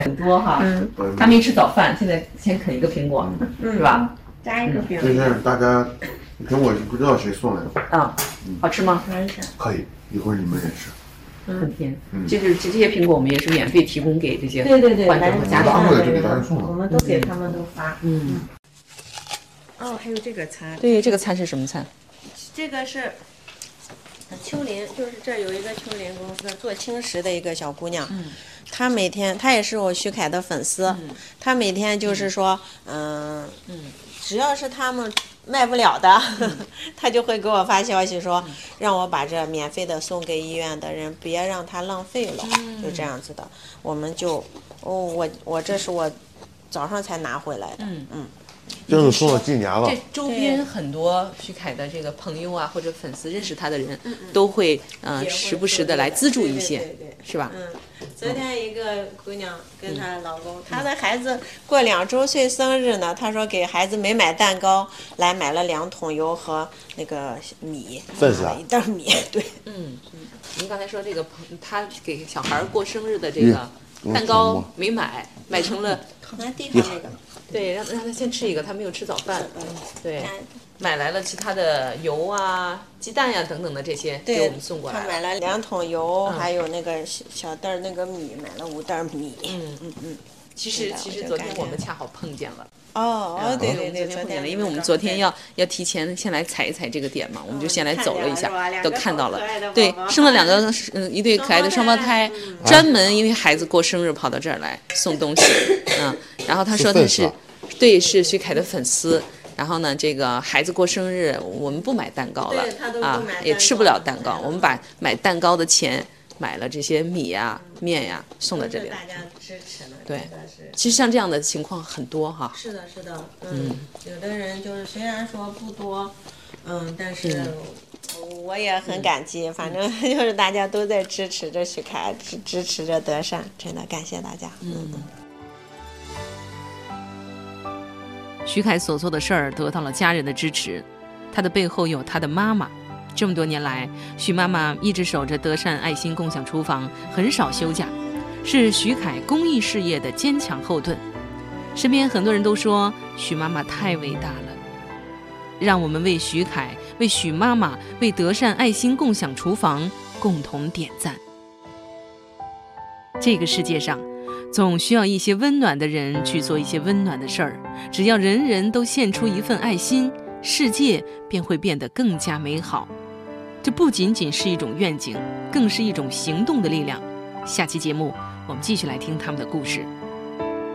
很多哈，他没吃早饭，现在先啃一个苹果，是吧？ 加一个苹果。 今天大家苹果不知道谁送来的。 啊，好吃吗？ 可以，一会儿你们也吃。 很甜，就是这些苹果我们也是免费提供给这些对患者和家属。 我们都给他们都发。哦，还有这个餐。 对，这个餐是什么餐？ 这个是秋林，就是这有一个秋林公司做轻食的一个小姑娘，她每天她也是我徐凯的粉丝，她每天就是说，只要是他们卖不了的，她就会给我发消息说，让我把这免费的送给医院的人，别让他浪费了，就这样子的。我们就，我这是我早上才拿回来的， 这是送了几年了。 这周边很多徐凯的这个朋友啊，或者粉丝认识他的人，都会时不时的来资助一些，是吧？昨天一个姑娘跟她老公，她的孩子过2周岁生日呢，她说给孩子没买蛋糕，来买了2桶油和那个米， 份子 1袋米，对。 您刚才说这个他给小孩过生日的这个蛋糕没买，买成了拿地上那个。 对，让他先吃一个，他没有吃早饭。对，买来了其他的油啊、鸡蛋呀、等等的这些给我们送过来。 他买了2桶油，还有那个小袋那个米，买了5袋米。 其实昨天我们恰好碰见了。 对， 昨天碰见了，因为我们昨天要提前先来踩一踩这个点嘛，我们就先来走了一下，都看到了。对，生了2个一对可爱的双胞胎，专门因为孩子过生日跑到这儿来送东西。然后他说他是徐凯的粉丝。然后呢，这个孩子过生日，我们不买蛋糕了啊，也吃不了蛋糕，我们把买蛋糕的钱买了这些米呀、面呀送到这里了。 大家支持呢。 对，其实像这样的情况很多哈。 是的，有的人就是虽然说不多，但是我也很感激，反正就是大家都在支持着徐凯，支持着德善，真的感谢大家。 徐凯所做的事儿得到了家人的支持，他的背后有他的妈妈。这么多年来，徐妈妈一直守着德善爱心共享厨房，很少休假，是徐凯公益事业的坚强后盾。身边很多人都说徐妈妈太伟大了，让我们为徐凯、为许妈妈、为德善爱心共享厨房共同点赞。这个世界上总需要一些温暖的人去做一些温暖的事儿，只要人人都献出一份爱心，世界便会变得更加美好。这不仅仅是一种愿景，更是一种行动的力量。下期节目我们继续来听他们的故事。